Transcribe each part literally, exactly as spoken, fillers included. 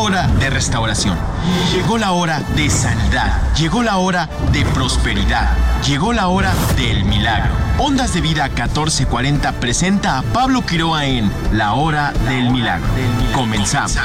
hora de restauración. Llegó la hora de sanidad. Llegó la hora de prosperidad. Llegó la hora del milagro. Ondas de Vida catorce cuarenta presenta a Pablo Quiroa en La Hora del Milagro. Comenzamos.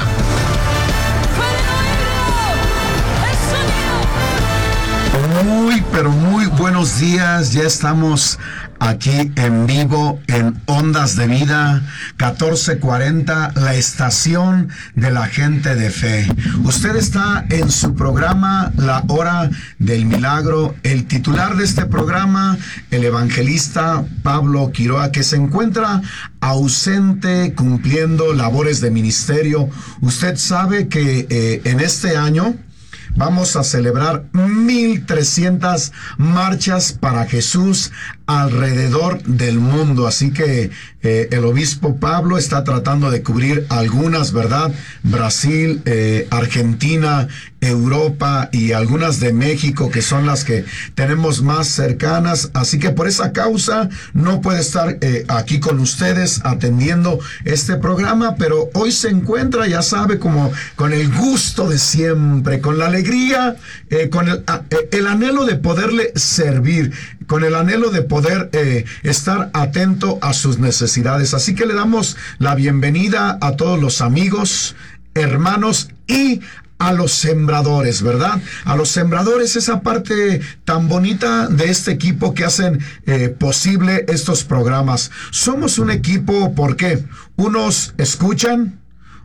Muy, pero muy buenos días. Ya estamos aquí en vivo en Ondas de Vida catorce cuarenta, la estación de la gente de fe. Usted está en su programa La Hora del Milagro. El titular de este programa, el evangelista Pablo Quiroa, que se encuentra ausente cumpliendo labores de ministerio. Usted sabe que eh, en este año vamos a celebrar mil trescientas marchas para Jesús alrededor del mundo. Así que eh, el obispo Pablo está tratando de cubrir algunas, ¿verdad? Brasil, eh, Argentina, Europa y algunas de México, que son las que tenemos más cercanas. Así que por esa causa no puede estar eh, aquí con ustedes atendiendo este programa, pero hoy se encuentra, ya sabe, como con el gusto de siempre, con la alegría, eh, con el, el anhelo de poderle servir, con el anhelo de poder eh, estar atento a sus necesidades. Así que le damos la bienvenida a todos los amigos, hermanos y a los sembradores, ¿verdad? A los sembradores, esa parte tan bonita de este equipo que hacen eh, posible estos programas. Somos un equipo porque unos escuchan,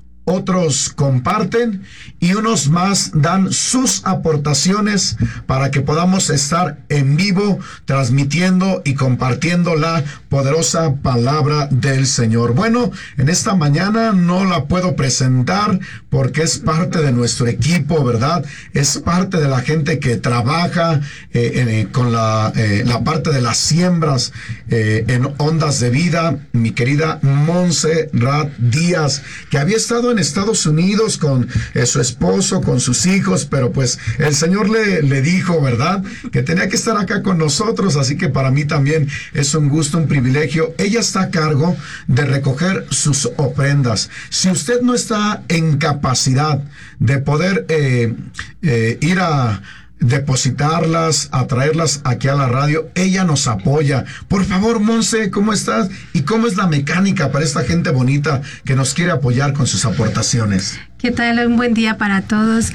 otros comparten y unos más dan sus aportaciones para que podamos estar en vivo transmitiendo y compartiendo la poderosa palabra del Señor. Bueno, en esta mañana no la puedo presentar porque es parte de nuestro equipo, ¿verdad? Es parte de la gente que trabaja eh, eh, con la, eh, la parte de las siembras eh, en Ondas de Vida, mi querida Montserrat Díaz, que había estado en en Estados Unidos con eh, su esposo, con sus hijos, pero pues el Señor le, le dijo, ¿verdad?, que tenía que estar acá con nosotros, así que para mí también es un gusto, un privilegio. Ella está a cargo de recoger sus ofrendas. Si usted no está en capacidad de poder eh, eh, ir a depositarlas, a traerlas aquí a la radio, ella nos apoya. Por favor, Monse, ¿cómo estás? ¿Y cómo es la mecánica para esta gente bonita que nos quiere apoyar con sus aportaciones? ¿Qué tal? Un buen día para todos.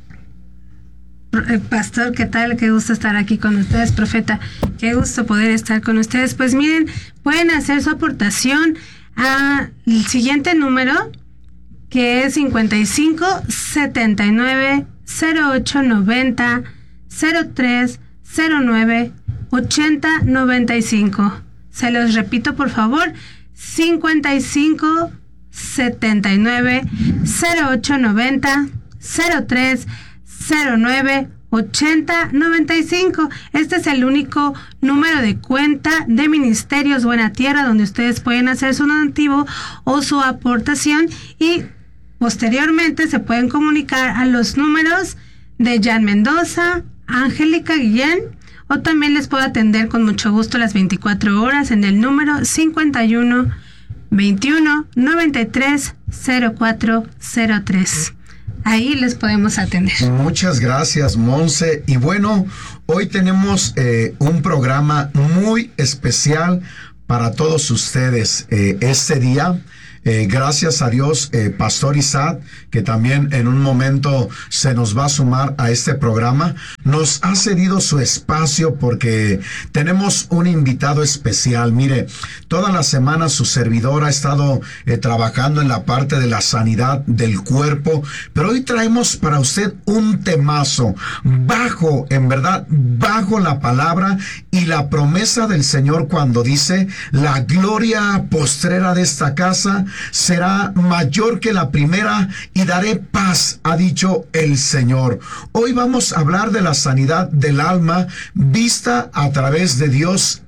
Pastor, ¿qué tal? Qué gusto estar aquí con ustedes. Profeta, qué gusto poder estar con ustedes. Pues miren, pueden hacer su aportación al siguiente número, que es cincuenta y cinco, setenta y nueve, cero ocho noventa, cero tres cero nueve, ochenta noventa y cinco. Se los repito, por favor: cincuenta y cinco, setenta y nueve, cero ocho noventa, cero tres cero nueve, ochenta noventa y cinco. Este es el único número de cuenta de Ministerios Buena Tierra donde ustedes pueden hacer su donativo o su aportación, y posteriormente se pueden comunicar a los números de Jan Mendoza, Angélica Guillén, o también les puedo atender con mucho gusto las veinticuatro horas en el número cincuenta y uno, veintiuno, noventa y tres, cero cuatro cero tres. Ahí les podemos atender. Muchas gracias, Monse. Y bueno, hoy tenemos eh, un programa muy especial para todos ustedes. Eh, este día, Eh, gracias a Dios, eh, Pastor Isaac, que también en un momento se nos va a sumar a este programa, nos ha cedido su espacio porque tenemos un invitado especial. Mire, toda la semana su servidor ha estado eh, trabajando en la parte de la sanidad del cuerpo, pero hoy traemos para usted un temazo, bajo, en verdad, bajo la palabra y la promesa del Señor cuando dice: la gloria postrera de esta casa será mayor que la primera y daré paz, ha dicho el Señor. Hoy vamos a hablar de la sanidad del alma vista a través de Dios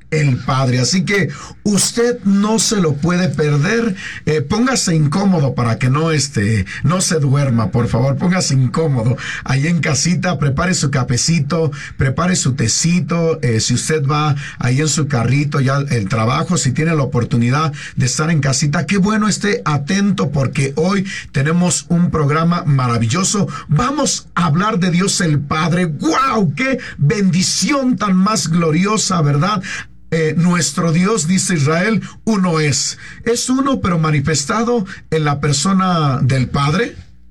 el Padre. Así que usted no se lo puede perder. Eh, póngase incómodo para que no, este, no se duerma, por favor. Póngase incómodo ahí en casita. Prepare su cafecito, prepare su tecito. Eh, si usted va ahí en su carrito, ya el trabajo, si tiene la oportunidad de estar en casita, qué bueno, esté atento porque hoy tenemos un programa maravilloso. Vamos a hablar de Dios el Padre. ¡Wow! ¡Qué bendición tan más gloriosa, ¿verdad? Eh, nuestro Dios, dice Israel, uno es. Es uno, pero manifestado en la persona del Padre,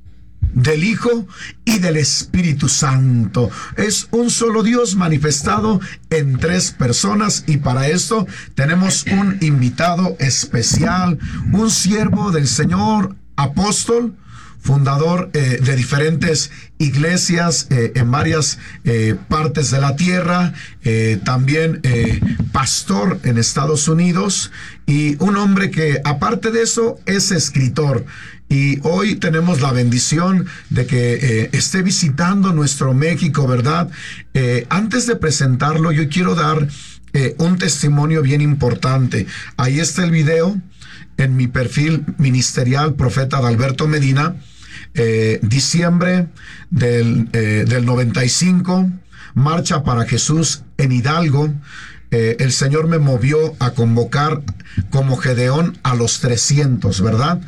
del Hijo y del Espíritu Santo. Es un solo Dios manifestado en tres personas, y para esto tenemos un invitado especial, un siervo del Señor, apóstol, fundador eh, de diferentes iglesias eh, en varias eh, partes de la tierra, eh, también eh, pastor en Estados Unidos, y un hombre que aparte de eso es escritor. Y hoy tenemos la bendición de que eh, esté visitando nuestro México, ¿verdad? Eh, antes de presentarlo, yo quiero dar eh, un testimonio bien importante. Ahí está el video en mi perfil ministerial, Profeta Adalberto Medina. Eh, diciembre del, eh, del noventa y cinco, Marcha para Jesús en Hidalgo. Eh, el Señor me movió a convocar como Gedeón a los trescientos, ¿verdad?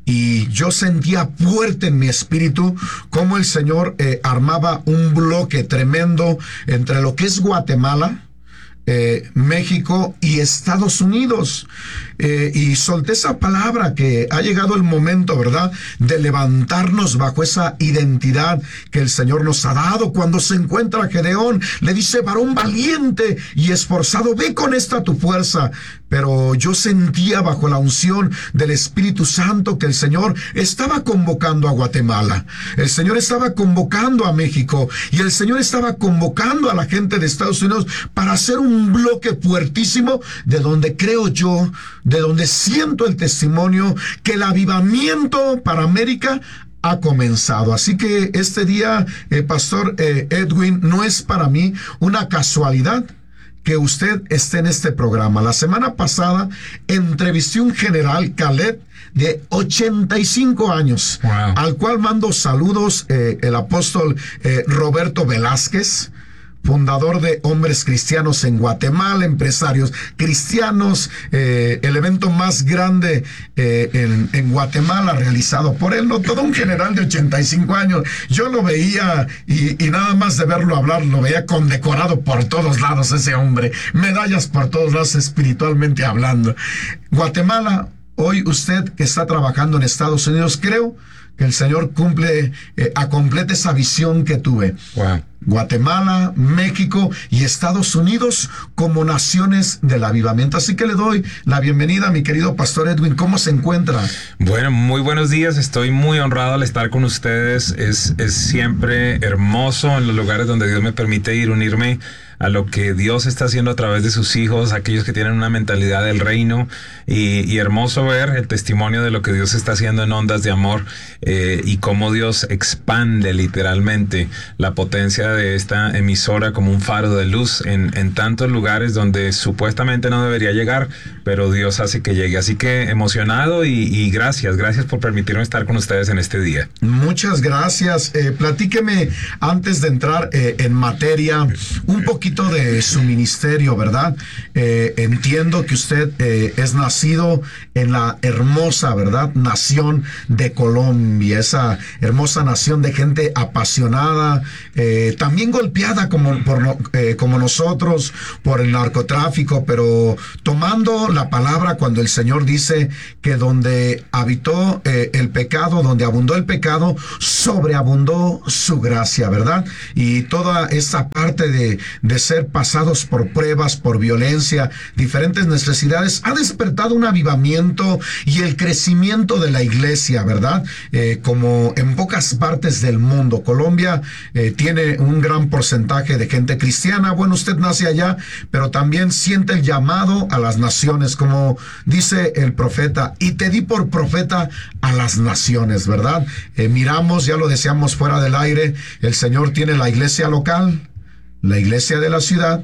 Y yo sentía fuerte en mi espíritu cómo el Señor eh, armaba un bloque tremendo entre lo que es Guatemala, Eh, México y Estados Unidos, eh, y solté esa palabra que ha llegado el momento, ¿verdad?, de levantarnos bajo esa identidad que el Señor nos ha dado. Cuando se encuentra Gedeón, le dice: varón valiente y esforzado, ve con esta tu fuerza. Pero yo sentía bajo la unción del Espíritu Santo que el Señor estaba convocando a Guatemala, el Señor estaba convocando a México, y el Señor estaba convocando a la gente de Estados Unidos para hacer un bloque fuertísimo, de donde creo yo, de donde siento el testimonio que el avivamiento para América ha comenzado. Así que este día, eh, Pastor eh, Edwin, no es para mí una casualidad que usted esté en este programa. La semana pasada entrevisté a un general, Caleb, de ochenta y cinco años, wow, al cual mando saludos, eh, el apóstol eh, Roberto Velázquez, fundador de Hombres Cristianos en Guatemala, empresarios cristianos, eh, el evento más grande eh, en, en Guatemala realizado por él, no, todo un general de ochenta y cinco años. Yo lo veía y, y nada más de verlo hablar, lo veía condecorado por todos lados ese hombre, medallas por todos lados espiritualmente hablando. Guatemala, hoy usted que está trabajando en Estados Unidos, creo que el Señor cumple, eh, completa esa visión que tuve. Wow. Guatemala, México y Estados Unidos como naciones del avivamiento. Así que le doy la bienvenida a mi querido Pastor Edwin. ¿Cómo se encuentra? Bueno, muy buenos días. Estoy muy honrado al estar con ustedes. Es, es siempre hermoso en los lugares donde Dios me permite ir, unirme a lo que Dios está haciendo a través de sus hijos, aquellos que tienen una mentalidad del reino, y, y hermoso ver el testimonio de lo que Dios está haciendo en Ondas de Amor, eh, y cómo Dios expande literalmente la potencia de esta emisora como un faro de luz en, en tantos lugares donde supuestamente no debería llegar, pero Dios hace que llegue. Así que emocionado y, y gracias, gracias por permitirme estar con ustedes en este día. Muchas gracias. Eh, platíqueme, antes de entrar eh, en materia, un poquito de su ministerio, ¿verdad? Eh, entiendo que usted eh, es nacido en la hermosa, ¿verdad?, nación de Colombia, esa hermosa nación de gente apasionada, eh, también golpeada como, por, eh, como nosotros por el narcotráfico, pero tomando la palabra cuando el Señor dice que donde habitó eh, el pecado, donde abundó el pecado, sobreabundó su gracia, ¿verdad? Y toda esa parte de, de ser pasados por pruebas, por violencia, diferentes necesidades, ha despertado un avivamiento y el crecimiento de la iglesia, ¿verdad? Eh, como en pocas partes del mundo. Colombia eh, tiene un gran porcentaje de gente cristiana. Bueno, usted nace allá, pero también siente el llamado a las naciones, como dice el profeta: y te di por profeta a las naciones, ¿verdad? Eh, miramos, ya lo decíamos fuera del aire, el Señor tiene la iglesia local, la iglesia de la ciudad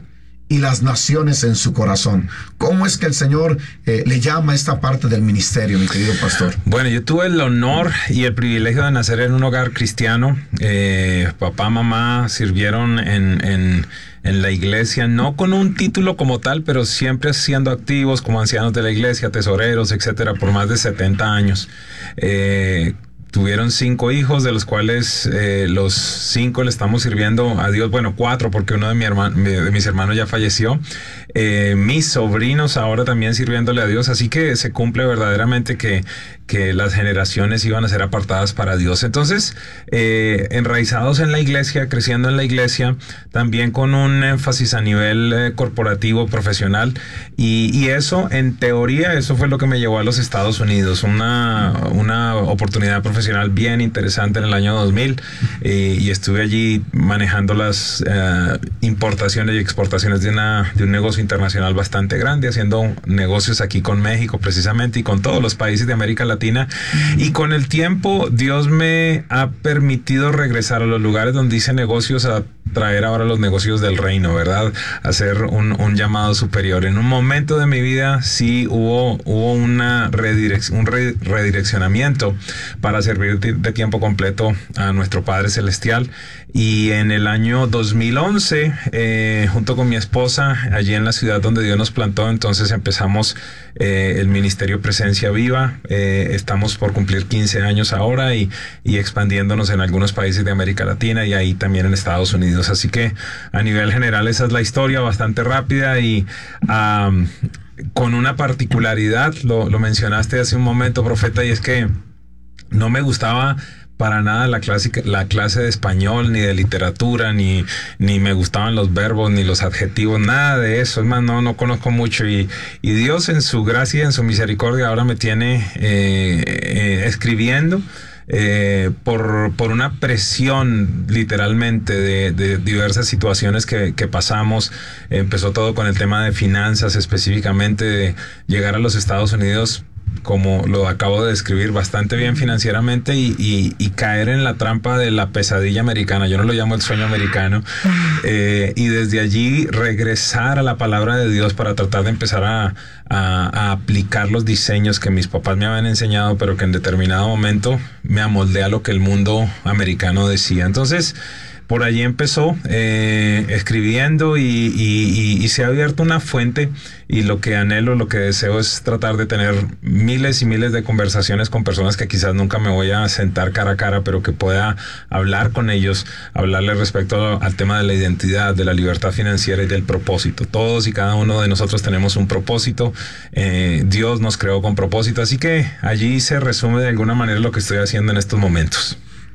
y las naciones en su corazón. ¿Cómo es que el Señor eh, le llama a esta parte del ministerio, mi querido pastor? Bueno, yo tuve el honor y el privilegio de nacer en un hogar cristiano. Eh, papá, mamá sirvieron en, en, en la iglesia, no con un título como tal, pero siempre siendo activos como ancianos de la iglesia, tesoreros, etcétera, por más de setenta años. Eh, Tuvieron cinco hijos, de los cuales eh, los cinco le estamos sirviendo a Dios. Bueno, cuatro, porque uno de, mi hermano, de mis hermanos ya falleció. Eh, mis sobrinos ahora también sirviéndole a Dios. Así que se cumple verdaderamente que, que las generaciones iban a ser apartadas para Dios. Entonces, eh, enraizados en la iglesia, creciendo en la iglesia, también con un énfasis a nivel eh, corporativo, profesional. Y, y eso, en teoría, eso fue lo que me llevó a los Estados Unidos. Una, una oportunidad profesional bien interesante en el año dos mil, eh, y estuve allí manejando las eh, importaciones y exportaciones de, una, de un negocio internacional bastante grande, haciendo negocios aquí con México precisamente y con todos los países de América Latina. Y con el tiempo Dios me ha permitido regresar a los lugares donde hice negocios, a traer ahora los negocios del reino, ¿verdad? Hacer un, un llamado superior. En un momento de mi vida sí hubo, hubo una redirec- un re- redireccionamiento para servir de, de tiempo completo a nuestro Padre Celestial. Y en el año dos mil once, eh, junto con mi esposa, allí en la ciudad donde Dios nos plantó, entonces empezamos eh, el Ministerio Presencia Viva. Eh, estamos por cumplir quince años ahora y, y expandiéndonos en algunos países de América Latina y ahí también en Estados Unidos. Así que a nivel general esa es la historia, bastante rápida y um, con una particularidad, lo, lo mencionaste hace un momento, profeta, y es que no me gustaba para nada la clase, la clase de español, ni de literatura, ni, ni me gustaban los verbos, ni los adjetivos, nada de eso. Es más, no, no conozco mucho. Y, y Dios en su gracia y en su misericordia ahora me tiene eh, eh, escribiendo eh, por, por una presión literalmente de, de diversas situaciones que, que pasamos. Empezó todo con el tema de finanzas, específicamente de llegar a los Estados Unidos, como lo acabo de describir, bastante bien financieramente y, y, y caer en la trampa de la pesadilla americana. Yo no lo llamo el sueño americano. Eh, y desde allí regresar a la palabra de Dios para tratar de empezar a, a, a aplicar los diseños que mis papás me habían enseñado, pero que en determinado momento me amoldé a lo que el mundo americano decía. Entonces, por allí empezó eh, escribiendo y, y, y, y se ha abierto una fuente, y lo que anhelo, lo que deseo es tratar de tener miles y miles de conversaciones con personas que quizás nunca me voy a sentar cara a cara, pero que pueda hablar con ellos, hablarles respecto al tema de la identidad, de la libertad financiera y del propósito. Todos y cada uno de nosotros tenemos un propósito. Eh, Dios nos creó con propósito, así que allí se resume de alguna manera lo que estoy haciendo en estos momentos.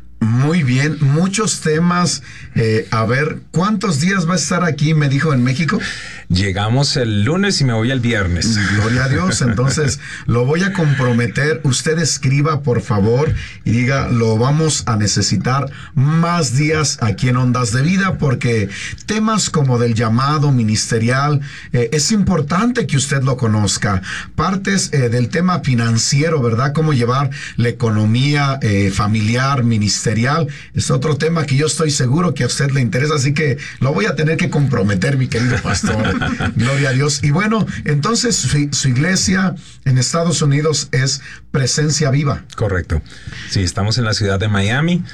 Muy bien, muchos temas. Eh, a ver, ¿cuántos días va a estar aquí? Me dijo en México. Llegamos el lunes y me voy el viernes. Gloria a Dios. Entonces, lo voy a comprometer. Usted escriba, por favor, y diga, lo vamos a necesitar más días aquí en Ondas de Vida, porque temas como del llamado ministerial, eh, es importante que usted lo conozca. Partes eh, del tema financiero, ¿verdad? Cómo llevar la economía eh, familiar, ministerial. Es otro tema que yo estoy seguro que a usted le interesa, así que lo voy a tener que comprometer, mi querido pastor. Gloria a Dios. Y bueno, entonces su, su iglesia en Estados Unidos es Presencia Viva. Correcto. Sí, estamos en la ciudad de Miami,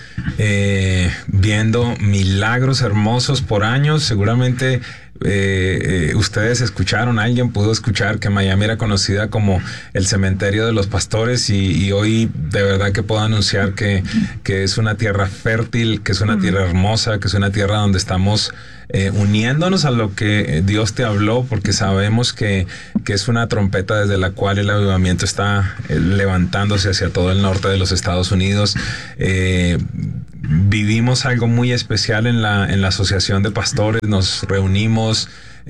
eh, viendo milagros hermosos por años. Seguramente Eh, eh, ustedes escucharon, alguien pudo escuchar que Miami era conocida como el cementerio de los pastores, y, y hoy de verdad que puedo anunciar que, que es una tierra fértil, que es una tierra hermosa, que es una tierra donde estamos eh, uniéndonos a lo que Dios te habló, porque sabemos que, que es una trompeta desde la cual el avivamiento está eh, levantándose hacia todo el norte de los Estados Unidos. Eh, Vivimos algo muy especial en la, en la asociación de pastores. Nos reunimos,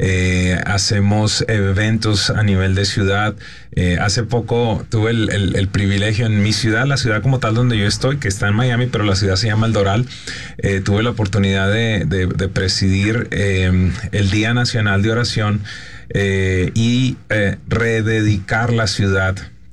eh, hacemos eventos a nivel de ciudad. Eh, hace poco tuve el, el, el privilegio en mi ciudad, la ciudad como tal donde yo estoy, que está en Miami, pero la ciudad se llama El Doral. Eh, tuve la oportunidad de, de, de presidir eh, el Día Nacional de Oración eh, y eh, rededicar la ciudad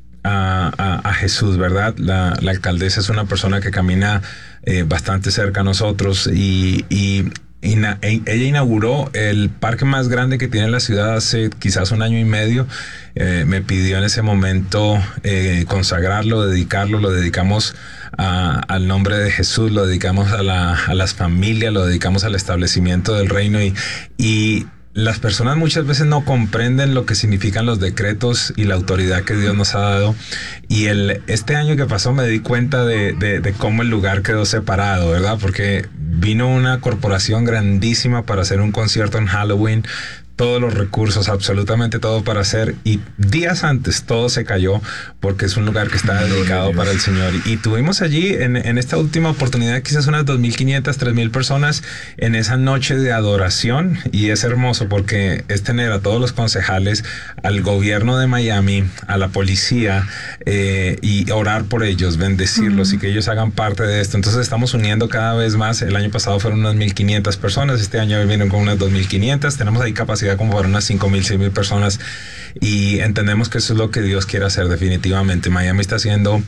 A, a, a Jesús, ¿verdad? La, la alcaldesa es una persona que camina eh, bastante cerca a nosotros y, y ina- ella inauguró el parque más grande que tiene la ciudad hace quizás un año y medio. Eh, me pidió en ese momento eh, consagrarlo, dedicarlo, lo dedicamos a, al nombre de Jesús, lo dedicamos a, la, a las familias, lo dedicamos al establecimiento del reino y, y las personas muchas veces no comprenden lo que significan los decretos y la autoridad que Dios nos ha dado. Y el, este año que pasó me di cuenta de, de, de cómo el lugar quedó separado, ¿verdad? Porque vino una corporación grandísima para hacer un concierto en Halloween. Todos los recursos, absolutamente todo para hacer, y días antes todo se cayó porque es un lugar que está dedicado para el Señor. Y tuvimos allí en, en esta última oportunidad quizás unas dos mil quinientas, tres mil personas en esa noche de adoración, y es hermoso porque es tener a todos los concejales, al gobierno de Miami, a la policía, eh, y orar por ellos, bendecirlos, uh-huh. y que ellos hagan parte de esto. Entonces estamos uniendo cada vez más. El año pasado fueron unas mil quinientas personas, este año vienen con unas dos mil quinientas, tenemos ahí capacidad como para unas cinco mil, seis mil personas, y entendemos que eso es lo que Dios quiere hacer definitivamente. Miami está siendo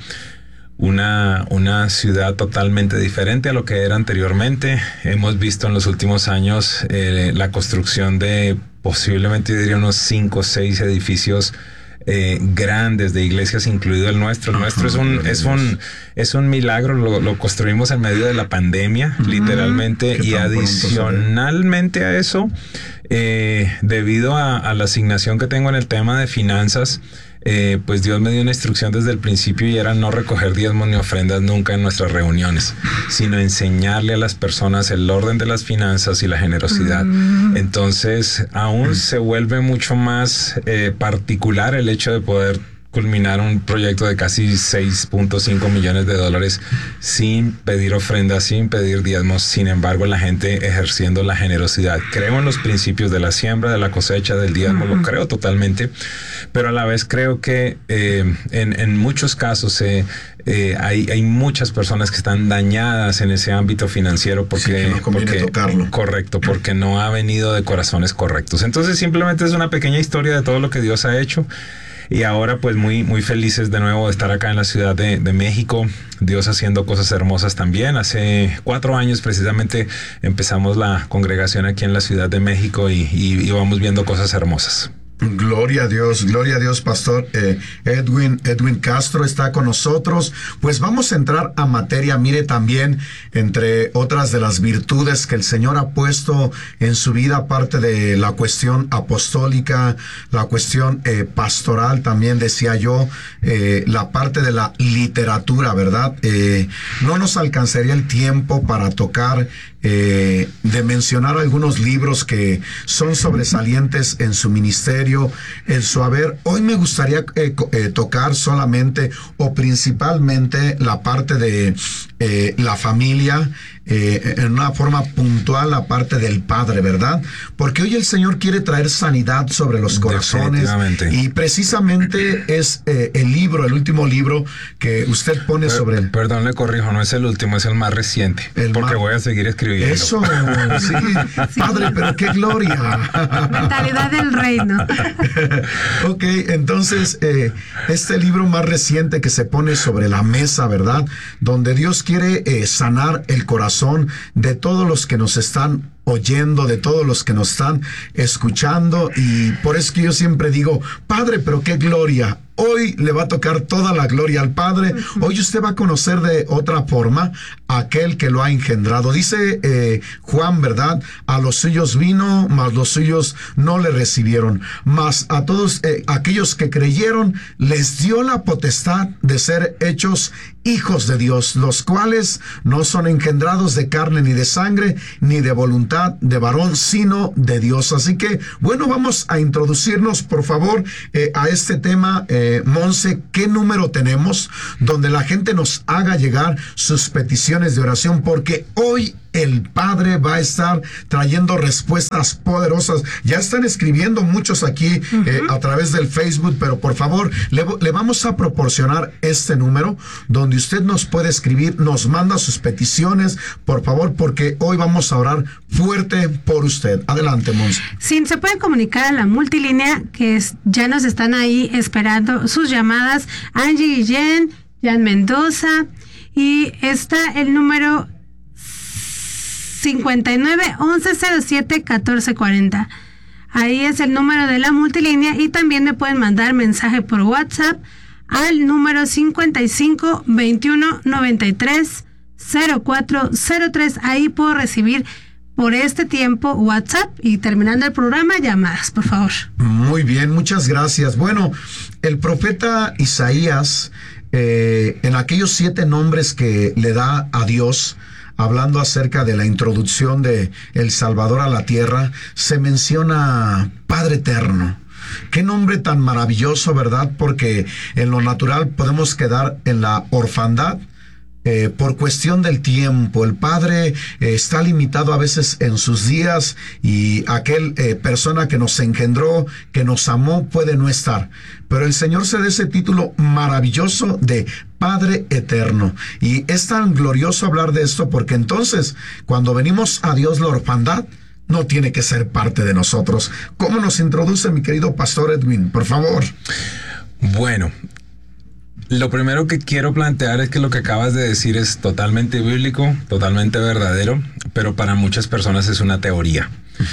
una, una ciudad totalmente diferente a lo que era anteriormente. Hemos visto en los últimos años eh, la construcción de posiblemente, yo diría, unos cinco o seis edificios Eh, grandes de iglesias, incluido el nuestro. El nuestro es un es un es un milagro. Lo, lo construimos en medio de la pandemia, uh-huh. literalmente, y adicionalmente a eso, eh, debido a, a la asignación que tengo en el tema de finanzas, eh, pues Dios me dio una instrucción desde el principio, y era no recoger diezmos ni ofrendas nunca en nuestras reuniones, sino enseñarle a las personas el orden de las finanzas y la generosidad. Mm. Entonces, aún mm. se vuelve mucho más eh, particular el hecho de poder culminar un proyecto de casi seis punto cinco millones de dólares sin pedir ofrendas, sin pedir diezmos. Sin embargo, la gente ejerciendo la generosidad. Creo en los principios de la siembra, de la cosecha, del diezmo, uh-huh. lo creo totalmente, pero a la vez creo que eh, en, en muchos casos eh, eh, hay, hay muchas personas que están dañadas en ese ámbito financiero porque, sí, no conviene porque tocarlo. Correcto, porque no ha venido de corazones correctos. Entonces simplemente es una pequeña historia de todo lo que Dios ha hecho. Y ahora pues muy, muy felices de nuevo de estar acá en la Ciudad de, de México, Dios haciendo cosas hermosas también. Hace cuatro años precisamente empezamos la congregación aquí en la Ciudad de México y, y, y vamos viendo cosas hermosas. Gloria a Dios, gloria a Dios, Pastor eh, Edwin, Edwin Castro está con nosotros. Pues vamos a entrar a materia. Mire, también, entre otras de las virtudes que el Señor ha puesto en su vida, aparte de la cuestión apostólica, la cuestión eh, pastoral, también decía yo, eh, la parte de la literatura, ¿verdad? Eh, no nos alcanzaría el tiempo para tocar Eh, de mencionar algunos libros que son sobresalientes en su ministerio, en su haber. Hoy me gustaría eh, eh, tocar solamente o principalmente la parte de eh, la familia, eh, en una forma puntual, la parte del padre, ¿verdad? Porque hoy el Señor quiere traer sanidad sobre los corazones, y precisamente es eh, el libro, el último libro que usted pone per, sobre el... Perdón, le corrijo, no es el último, es el más reciente, el porque más... voy a seguir escribiendo. Eso, sí, sí, Padre, pero qué gloria. Mentalidad del reino. Ok, entonces, eh, este libro más reciente que se pone sobre la mesa, ¿verdad? Donde Dios quiere eh, sanar el corazón de todos los que nos están oyendo, de todos los que nos están escuchando, y por eso que yo siempre digo, Padre, pero qué gloria. Hoy le va a tocar toda la gloria al Padre. Hoy usted va a conocer de otra forma a aquel que lo ha engendrado. Dice eh, Juan, ¿verdad? A los suyos vino, mas los suyos no le recibieron. Mas a todos eh, aquellos que creyeron, les dio la potestad de ser hechos hijos de Dios, los cuales no son engendrados de carne ni de sangre, ni de voluntad de varón, sino de Dios. Así que, bueno, vamos a introducirnos, por favor, eh, a este tema. Eh, Monse, ¿qué número tenemos donde la gente nos haga llegar sus peticiones de oración? Porque hoy el Padre va a estar trayendo respuestas poderosas. Ya están escribiendo muchos aquí uh-huh. eh, a través del Facebook, pero por favor, le, le vamos a proporcionar este número donde usted nos puede escribir, nos manda sus peticiones, por favor, porque hoy vamos a orar fuerte por usted. Adelante, Monse. Sí, se pueden comunicar a la multilínea, que es, ya nos están ahí esperando sus llamadas. Angie Guillén, Jan Mendoza, y está el número cincuenta y nueve, once cero siete, catorce cuarenta. Ahí es el número de la multilínea y también me pueden mandar mensaje por WhatsApp al número cincuenta y cinco, veintiuno, noventa y tres, cero cuatro cero tres. Ahí puedo recibir por este tiempo WhatsApp y terminando el programa llamadas, por favor. Muy bien, muchas gracias. Bueno, el profeta Isaías, eh, en aquellos siete nombres que le da a Dios, hablando acerca de la introducción de el Salvador a la tierra, se menciona Padre Eterno. Qué nombre tan maravilloso, ¿verdad? Porque en lo natural podemos quedar en la orfandad eh, por cuestión del tiempo. El Padre eh, está limitado a veces en sus días y aquel eh, persona que nos engendró, que nos amó, puede no estar. Pero el Señor se da ese título maravilloso de Padre Eterno. Y es tan glorioso hablar de esto porque entonces, cuando venimos a Dios, la orfandad no tiene que ser parte de nosotros. ¿Cómo nos introduce mi querido Pastor Edwin? Por favor. Bueno, lo primero que quiero plantear es que lo que acabas de decir es totalmente bíblico, totalmente verdadero, pero para muchas personas es una teoría.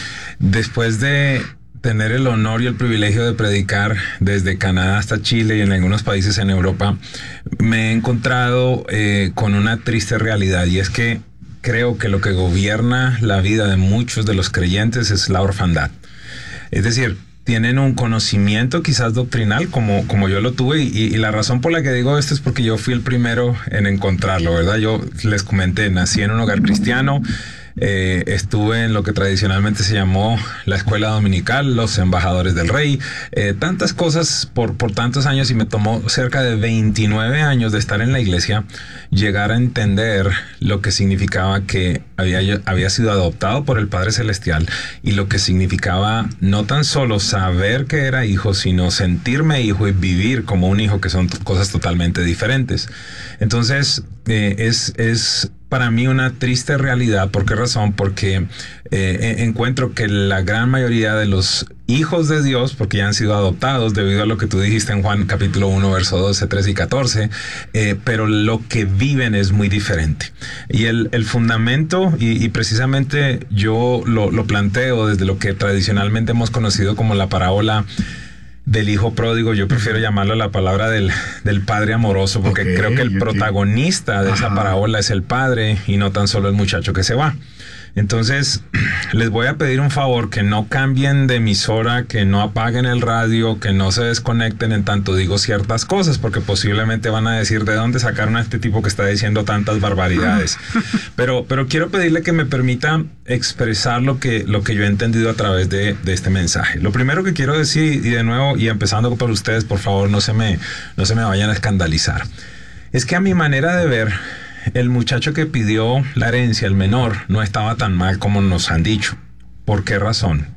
Después de tener el honor y el privilegio de predicar desde Canadá hasta Chile y en algunos países en Europa, me he encontrado eh, con una triste realidad, y es que creo que lo que gobierna la vida de muchos de los creyentes es la orfandad. Es decir, tienen un conocimiento quizás doctrinal como, como yo lo tuve, y, y la razón por la que digo esto es porque yo fui el primero en encontrarlo, ¿verdad? Yo les comenté, nací en un hogar cristiano. Eh, estuve en lo que tradicionalmente se llamó la escuela dominical, los embajadores del rey, eh, tantas cosas por, por tantos años, y me tomó cerca de veintinueve años de estar en la iglesia llegar a entender lo que significaba que había, había sido adoptado por el Padre Celestial, y lo que significaba no tan solo saber que era hijo, sino sentirme hijo y vivir como un hijo, que son cosas totalmente diferentes. Entonces eh, es, es para mí una triste realidad. ¿Por qué razón? Porque eh, encuentro que la gran mayoría de los hijos de Dios, porque ya han sido adoptados debido a lo que tú dijiste en Juan capítulo uno, verso doce, trece y catorce, eh, pero lo que viven es muy diferente. Y el, el fundamento, y, y precisamente yo lo, lo planteo desde lo que tradicionalmente hemos conocido como la parábola del hijo pródigo. Yo prefiero llamarlo la palabra del, del padre amoroso, porque okay, creo que el okay. protagonista de Ajá. esa parábola es el padre y no tan solo el muchacho que se va. Entonces, les voy a pedir un favor, que no cambien de emisora, que no apaguen el radio, que no se desconecten en tanto digo ciertas cosas, porque posiblemente van a decir de dónde sacaron a este tipo que está diciendo tantas barbaridades. Pero, pero quiero pedirle que me permita expresar lo que, lo que yo he entendido a través de, de este mensaje. Lo primero que quiero decir, y de nuevo, y empezando por ustedes, por favor, no se me, no se me vayan a escandalizar, es que a mi manera de ver, el muchacho que pidió la herencia, el menor, no estaba tan mal como nos han dicho. ¿Por qué razón?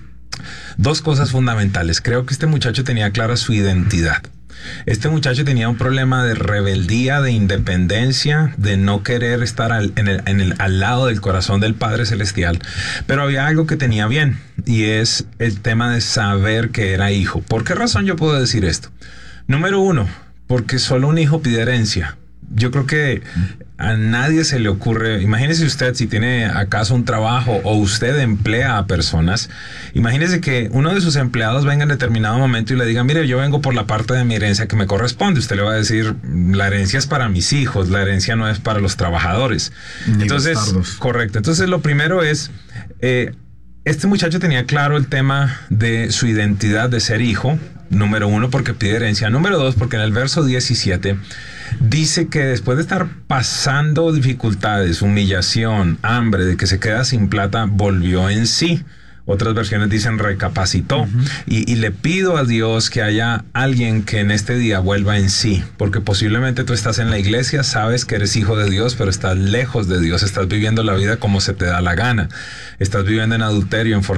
Dos cosas fundamentales. Creo que este muchacho tenía clara su identidad. Este muchacho tenía un problema de rebeldía, de independencia, de no querer estar al, en el, en el, al lado del corazón del Padre Celestial. Pero había algo que tenía bien, y es el tema de saber que era hijo. ¿Por qué razón yo puedo decir esto? Número uno, porque solo un hijo pide herencia. Yo creo que a nadie se le ocurre, imagínese usted si tiene acaso un trabajo o usted emplea a personas, imagínese que uno de sus empleados venga en determinado momento y le diga, mire, yo vengo por la parte de mi herencia que me corresponde. Usted le va a decir, la herencia es para mis hijos, la herencia no es para los trabajadores. Ni Entonces, bastardos. Correcto. Entonces lo primero es, eh, este muchacho tenía claro el tema de su identidad de ser hijo, número uno, porque pide herencia. Número dos, porque en el verso diecisiete dice que después de estar pasando dificultades, humillación, hambre, de que se queda sin plata, volvió en sí. Otras versiones dicen recapacitó. Uh-huh. y, y le pido a Dios que haya alguien que en este día vuelva en sí, porque posiblemente tú estás en la iglesia, sabes que eres hijo de Dios, pero estás lejos de Dios, estás viviendo la vida como se te da la gana, estás viviendo en adulterio, en fornicación,